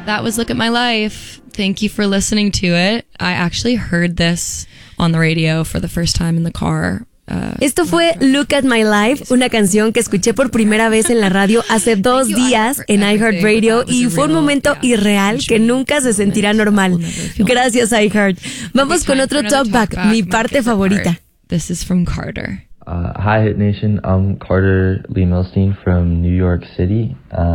that was Look at My Life. Thank you for listening to it. I actually heard this on the radio for the first time in the car. Esto fue Look at My Life, una canción que escuché por primera vez en la radio hace 2 días en iHeartRadio y fue un momento irreal que nunca se sentirá normal. Gracias, iHeart. Vamos con otro talkback, mi parte favorita. This is from Carter. Hi, Hit Nation. I'm Carter Lee Milstein from New York City.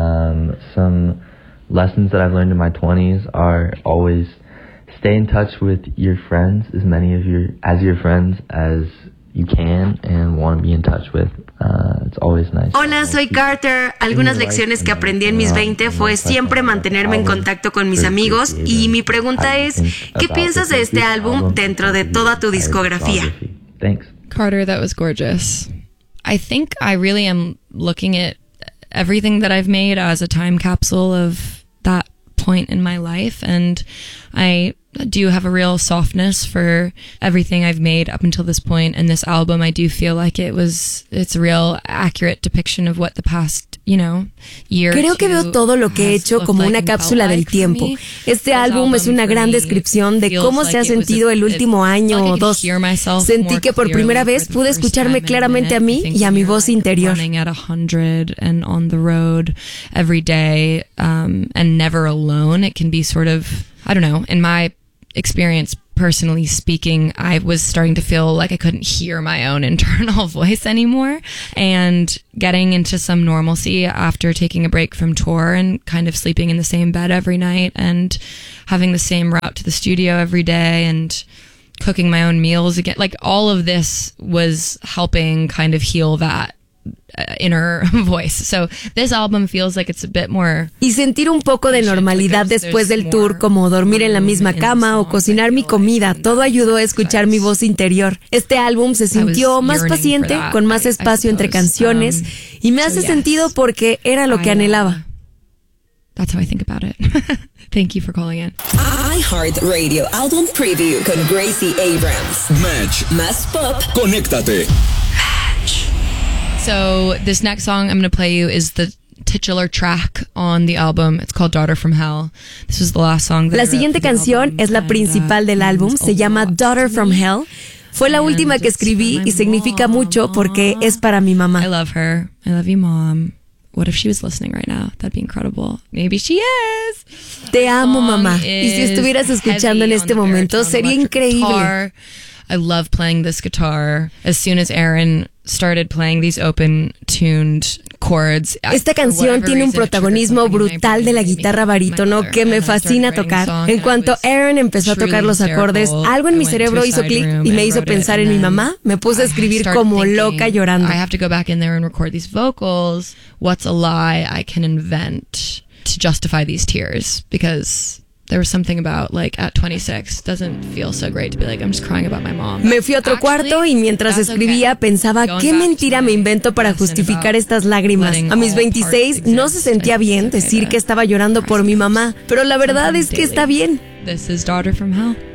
Some lessons that I've learned in my 20s are always stay in touch with your friends, as many of your friends as you can and want to be in touch with. It's always nice. Hola, soy Carter. Algunas lecciones que aprendí en mis 20 fue siempre mantenerme en contacto con mis amigos y mi pregunta es, ¿qué piensas de este álbum dentro de toda tu discografía? Thanks. Carter, that was gorgeous. I think I really am looking at everything that I've made as a time capsule of that point in my life, and I do have a real softness for everything I've made up until this point, and this album I do feel like it's a real accurate depiction of what the past, year. Creo que veo todo lo que he hecho como una cápsula del tiempo. Este álbum es una gran descripción de cómo se ha sentido el último año o 2. Sentí que por primera vez pude escucharme claramente a mí y a mi voz interior. At 100 and on the road every day, and never alone. It can be sort of, I don't know, in my experience, personally speaking, I was starting to feel like I couldn't hear my own internal voice anymore, and getting into some normalcy after taking a break from tour and kind of sleeping in the same bed every night and having the same route to the studio every day and cooking my own meals again. Like, all of this was helping kind of heal that inner voice. So this album feels like it's a bit more. Y sentir un poco de normalidad después del tour, como dormir en la misma cama o cocinar mi comida, todo ayudó a escuchar mi voz interior. Este álbum se sintió más paciente, con más espacio entre canciones, y me hace sentido porque era lo que anhelaba. That's how I think about it. Thank you for calling in. iHeartRadio Album Preview con Gracie Abrams. Match. Más pop. Conéctate. So this next song I'm going to play you is the titular track on the album. It's called Daughter from Hell. This was the last song that La siguiente canción es la principal del álbum, se llama Daughter from Hell. Fue la última que escribí y significa mucho porque es para mi mamá. I love her. I love you, Mom. What if she was listening right now? That'd be incredible. Maybe she is. Te amo, mamá. Y si estuvieras escuchando en este momento, sería increíble. I love playing this guitar. As soon as Aaron started playing these open-tuned chords. Esta canción tiene un protagonismo brutal de la guitarra barítono que me fascina tocar. En cuanto Aaron empezó a tocar los acordes, algo en mi cerebro hizo clic y me hizo pensar en mi mamá. Me puse a escribir como loca llorando. I have to go back in there and record these vocals. What's a lie I can invent to justify these tears? Because there was something about, like, at 26, doesn't feel so great to be like, I'm just crying about my mom. Me fui a otro cuarto y mientras escribía pensaba, ¿qué mentira me invento para justificar estas lágrimas? A mis 26 no se sentía bien decir que estaba llorando por mi mamá, pero la verdad es que está bien. This is Daughter from Hell.